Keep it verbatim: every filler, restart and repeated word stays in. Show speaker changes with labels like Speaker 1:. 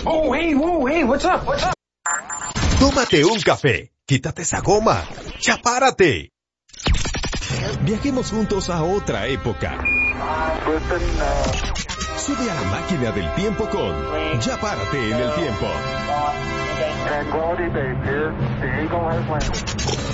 Speaker 1: Oh, hey, whoa, hey, what's up, what's up?
Speaker 2: Tómate un café, quítate esa goma, ya párate. Viajemos juntos a otra época. Sube a la máquina del tiempo con Ya Párate en el Tiempo.